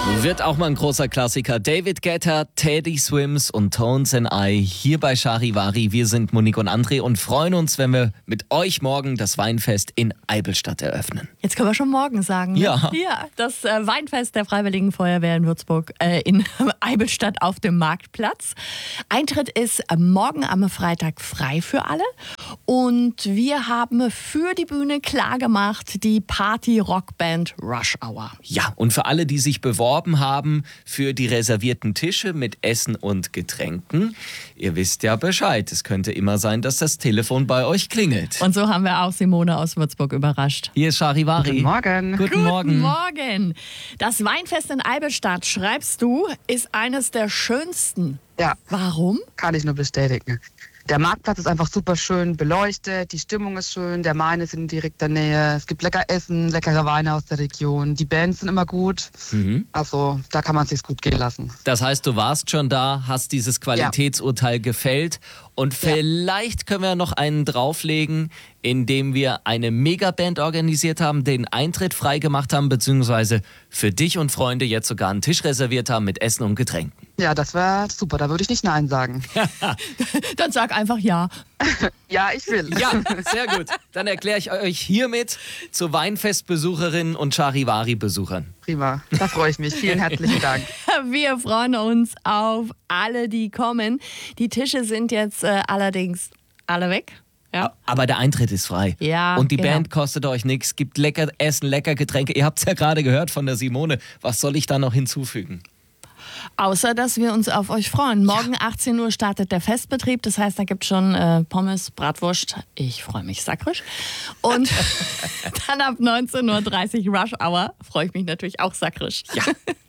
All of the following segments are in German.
Wird auch mal ein großer Klassiker. David Guetta, Teddy Swims und Tones and I hier bei Charivari. Wir sind Monique und André und freuen uns, wenn wir mit euch morgen das Weinfest in Eibenstadt eröffnen. Jetzt können wir schon morgen sagen. Ne? Ja. Ja, das Weinfest der Freiwilligen Feuerwehr in Würzburg in Eibenstadt auf dem Marktplatz. Eintritt ist morgen am Freitag frei für alle. Und wir haben für die Bühne klargemacht die Party-Rockband Rush Hour. Ja, und für alle, die sich beworben haben für die reservierten Tische mit Essen und Getränken, ihr wisst ja Bescheid. Es könnte immer sein, dass das Telefon bei euch klingelt. Und so haben wir auch Simone aus Würzburg überrascht. Hier ist Charivari. Guten Morgen. Guten Morgen. Guten Morgen. Das Weinfest in Eibenstadt, schreibst du, ist eines der schönsten. Ja, Warum? kann ich nur bestätigen. Der Marktplatz ist einfach super schön beleuchtet, die Stimmung ist schön, der Main ist in direkter Nähe, es gibt lecker Essen, leckere Weine aus der Region, die Bands sind immer gut, also da kann man es sich gut gehen lassen. Das heißt, du warst schon da, hast dieses Qualitätsurteil gefällt und vielleicht können wir noch einen drauflegen, indem wir eine Megaband organisiert haben, den Eintritt frei gemacht haben, beziehungsweise für dich und Freunde jetzt sogar einen Tisch reserviert haben mit Essen und Getränken. Ja, das wäre super, da würde ich nicht Nein sagen. Dann sag einfach ja. Ja, ich will. Ja, sehr gut. Dann erkläre ich euch hiermit zu Weinfestbesucherinnen und Charivari-Besuchern. Prima, da freue ich mich. Vielen herzlichen Dank. Wir freuen uns auf alle, die kommen. Die Tische sind jetzt allerdings alle weg. Ja. Aber der Eintritt ist frei. Ja, und die genau. Band kostet euch nichts, gibt lecker Essen, lecker Getränke. Ihr habt es ja gerade gehört von der Simone. Was soll ich da noch hinzufügen? Außer, dass wir uns auf euch freuen. Morgen 18 Uhr startet der Festbetrieb. Das heißt, da gibt es schon Pommes, Bratwurst. Ich freue mich sakrisch. Und dann ab 19.30 Uhr Rush Hour freue ich mich natürlich auch sakrisch. Ja.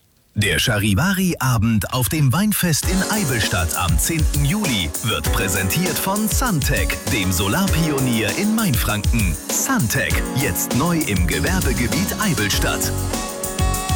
Der Charivari-Abend auf dem Weinfest in Eibenstadt am 10. Juli wird präsentiert von Suntec, dem Solarpionier in Mainfranken. Suntec, jetzt neu im Gewerbegebiet Eibenstadt.